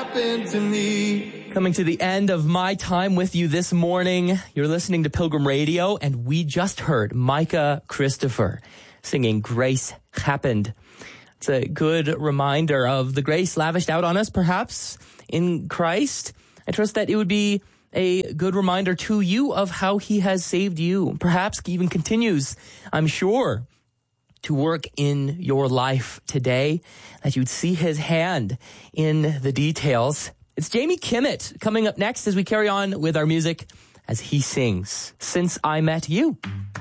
happened to me. Coming to the end of my time with you this morning, you're listening to Pilgrim Radio, and we just heard Micah Christopher singing Grace Happened. It's a good reminder of the grace lavished out on us, perhaps, in Christ. I trust that it would be a good reminder to you of how he has saved you. Perhaps even continues, I'm sure, to work in your life today, that you'd see his hand in the details. It's Jamie Kimmett coming up next as we carry on with our music as he sings Since I Met You.